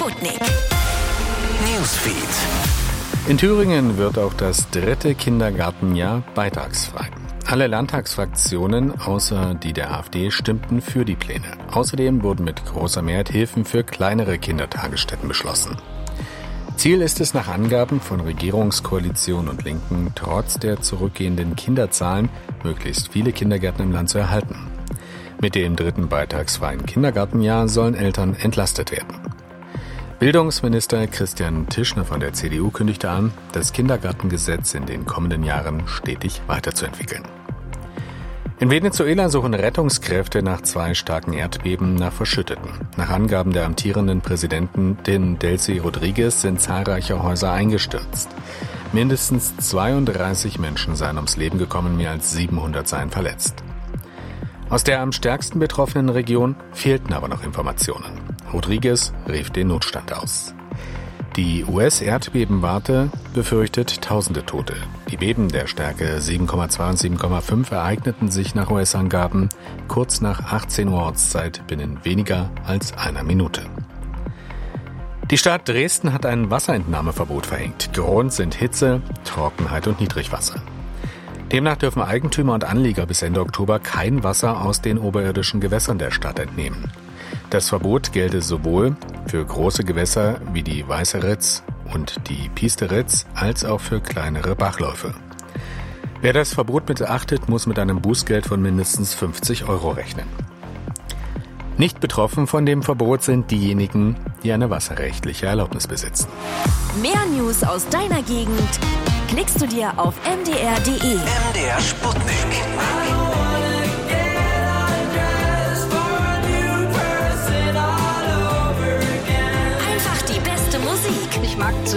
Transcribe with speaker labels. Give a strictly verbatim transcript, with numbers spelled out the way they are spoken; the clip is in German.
Speaker 1: Sputnik Newsfeed.
Speaker 2: In Thüringen wird auch das dritte Kindergartenjahr beitragsfrei. Alle Landtagsfraktionen außer die der AfD stimmten für die Pläne. Außerdem wurden mit großer Mehrheit Hilfen für kleinere Kindertagesstätten beschlossen. Ziel ist es nach Angaben von Regierungskoalition und Linken, trotz der zurückgehenden Kinderzahlen möglichst viele Kindergärten im Land zu erhalten. Mit dem dritten beitragsfreien Kindergartenjahr sollen Eltern entlastet werden. Bildungsminister Christian Tischner von der C D U kündigte an, das Kindergartengesetz in den kommenden Jahren stetig weiterzuentwickeln. In Venezuela suchen Rettungskräfte nach zwei starken Erdbeben nach Verschütteten. Nach Angaben der amtierenden Präsidentin Delcy Rodriguez sind zahlreiche Häuser eingestürzt. Mindestens zweiunddreißig Menschen seien ums Leben gekommen, mehr als siebenhundert seien verletzt. Aus der am stärksten betroffenen Region fehlten aber noch Informationen. Rodriguez rief den Notstand aus. Die U S-Erdbebenwarte befürchtet tausende Tote. Die Beben der Stärke sieben Komma zwei und sieben Komma fünf ereigneten sich nach U S-Angaben kurz nach achtzehn Uhr Ortszeit binnen weniger als einer Minute. Die Stadt Dresden hat ein Wasserentnahmeverbot verhängt. Grund sind Hitze, Trockenheit und Niedrigwasser. Demnach dürfen Eigentümer und Anlieger bis Ende Oktober kein Wasser aus den oberirdischen Gewässern der Stadt entnehmen. Das Verbot gelte sowohl für große Gewässer wie die Weiße Ritz und die Piesteritz als auch für kleinere Bachläufe. Wer das Verbot missachtet, muss mit einem Bußgeld von mindestens fünfzig Euro rechnen. Nicht betroffen von dem Verbot sind diejenigen, die eine wasserrechtliche Erlaubnis besitzen.
Speaker 1: Mehr News aus deiner Gegend klickst du dir auf m d r punkt d e.
Speaker 3: M D R Sputnik.
Speaker 1: Einfach die beste Musik.
Speaker 4: Ich mag zu